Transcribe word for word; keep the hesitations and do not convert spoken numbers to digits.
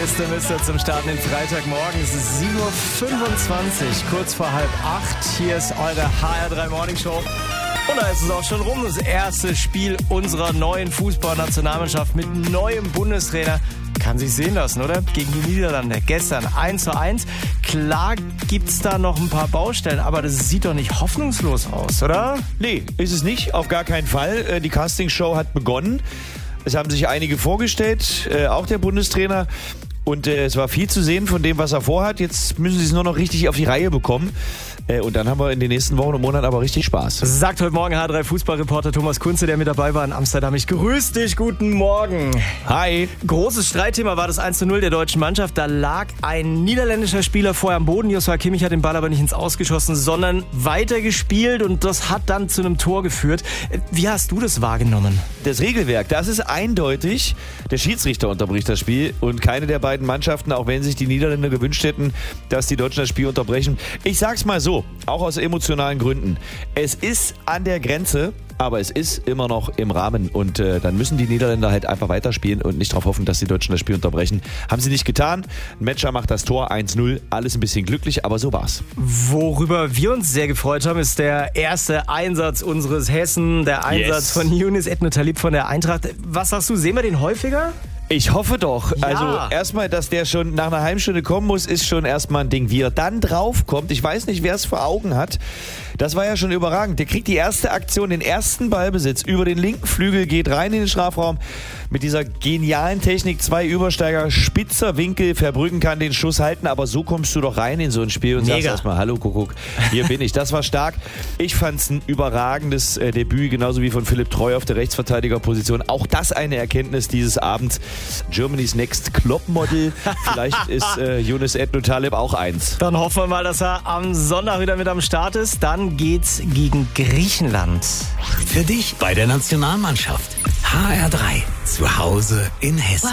Mr. Mister zum Start in den Freitagmorgen. Es ist sieben Uhr fünfundzwanzig, kurz vor halb acht. Hier ist eure H R drei Morning Show. Und da ist es auch schon rum, das erste Spiel unserer neuen Fußballnationalmannschaft mit neuem Bundestrainer. Kann sich sehen lassen, oder? Gegen die Niederlande. Gestern eins zu eins. Klar gibt's da noch ein paar Baustellen, aber das sieht doch nicht hoffnungslos aus, oder? Nee, ist es nicht. Auf gar keinen Fall. Die Castingshow hat begonnen. Es haben sich einige vorgestellt, auch der Bundestrainer. Und es war viel zu sehen von dem, was er vorhat. Jetzt müssen sie es nur noch richtig auf die Reihe bekommen. Und dann haben wir in den nächsten Wochen und Monaten aber richtig Spaß. Sagt heute Morgen H drei Fußballreporter Thomas Kunze, der mit dabei war in Amsterdam. Ich grüße dich, guten Morgen. Hi. Großes Streitthema war das eins zu null der deutschen Mannschaft. Da lag ein niederländischer Spieler vorher am Boden. Joshua Kimmich hat den Ball aber nicht ins Ausgeschossen, sondern weitergespielt. Und das hat dann zu einem Tor geführt. Wie hast du das wahrgenommen? Das Regelwerk, das ist eindeutig. Der Schiedsrichter unterbricht das Spiel und keine der beiden Mannschaften, auch wenn sich die Niederländer gewünscht hätten, dass die Deutschen das Spiel unterbrechen. Ich sag's mal so, auch aus emotionalen Gründen. Es ist an der Grenze, aber es ist immer noch im Rahmen. Und äh, dann müssen die Niederländer halt einfach weiterspielen und nicht darauf hoffen, dass die Deutschen das Spiel unterbrechen. Haben sie nicht getan. Ein Matcher macht das Tor eins null. Alles ein bisschen glücklich, aber so war's. Worüber wir uns sehr gefreut haben, ist der erste Einsatz unseres Hessen. Der Einsatz yes. von Younis Etnotalib von der Eintracht. Was sagst du, sehen wir den häufiger? Ich hoffe doch. Ja. Also erstmal, dass der schon nach einer halben Stunde kommen muss, ist schon erstmal ein Ding. Wie er dann draufkommt, ich weiß nicht, wer es vor Augen hat. Das war ja schon überragend. Der kriegt die erste Aktion, den ersten Ballbesitz über den linken Flügel, geht rein in den Strafraum mit dieser genialen Technik. Zwei Übersteiger, spitzer Winkel, Verbrücken kann den Schuss halten, aber so kommst du doch rein in so ein Spiel und Mega. sagst erstmal, hallo Kuckuck, hier bin ich. Das war stark. Ich fand's ein überragendes äh, Debüt, genauso wie von Philipp Treu auf der Rechtsverteidigerposition. Auch das eine Erkenntnis dieses Abends. Germany's Next Klopp-Model. Vielleicht ist äh, Younis Etnotalib auch eins. Dann hoffen wir mal, dass er am Sonntag wieder mit am Start ist. Dann geht's gegen Griechenland. Für dich bei der Nationalmannschaft. H R drei. Zu Hause in Hessen.